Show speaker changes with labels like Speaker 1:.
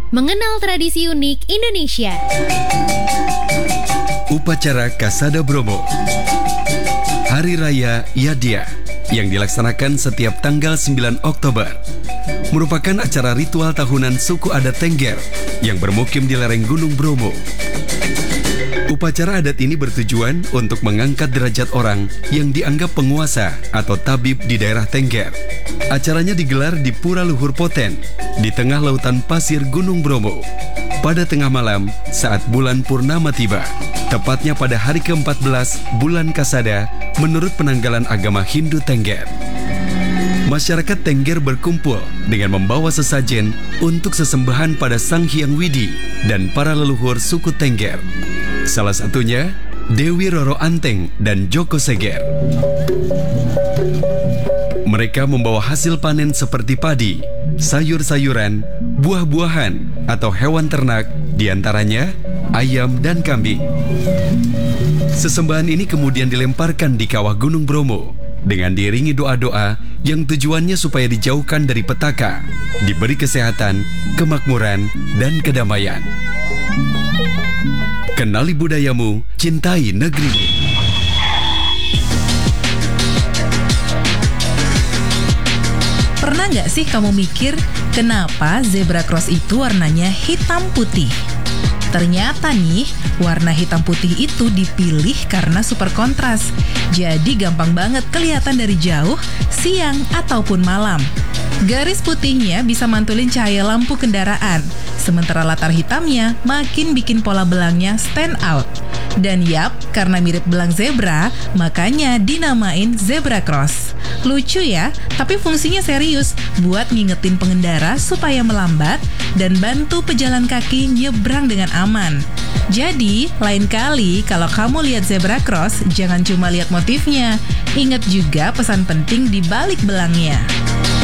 Speaker 1: Mengenal tradisi unik Indonesia.
Speaker 2: Upacara Kasada Bromo, Hari Raya Yadia, yang dilaksanakan setiap tanggal 9 Oktober, merupakan acara ritual tahunan suku adat Tengger yang bermukim di lereng Gunung Bromo. Upacara adat ini bertujuan untuk mengangkat derajat orang yang dianggap penguasa atau tabib di daerah Tengger. Acaranya digelar di Pura Luhur Poten, di tengah lautan pasir Gunung Bromo, pada tengah malam saat bulan purnama tiba, tepatnya pada hari ke-14 bulan Kasada menurut penanggalan agama Hindu Tengger. Masyarakat Tengger berkumpul dengan membawa sesajen untuk sesembahan pada Sang Hyang Widi dan para leluhur suku Tengger. Salah satunya Dewi Roro Anteng dan Joko Seger. Mereka membawa hasil panen seperti padi, sayur-sayuran, buah-buahan, atau hewan ternak, diantaranya ayam dan kambing. Sesembahan ini kemudian dilemparkan di kawah Gunung Bromo dengan diiringi doa-doa yang tujuannya supaya dijauhkan dari petaka, diberi kesehatan, kemakmuran, dan kedamaian. Kenali budayamu, cintai negerimu.
Speaker 3: Pernah nggak sih kamu mikir kenapa zebra cross itu warnanya hitam putih? Ternyata nih, warna hitam putih itu dipilih karena super kontras. Jadi gampang banget kelihatan dari jauh, siang ataupun malam. Garis putihnya bisa mantulin cahaya lampu kendaraan, sementara latar hitamnya makin bikin pola belangnya stand out. Dan yap, karena mirip belang zebra, makanya dinamain zebra cross. Lucu ya, tapi fungsinya serius buat ngingetin pengendara supaya melambat dan bantu pejalan kaki nyebrang dengan aman. Jadi, lain kali kalau kamu lihat zebra cross, jangan cuma lihat motifnya. Ingat juga pesan penting di balik belangnya.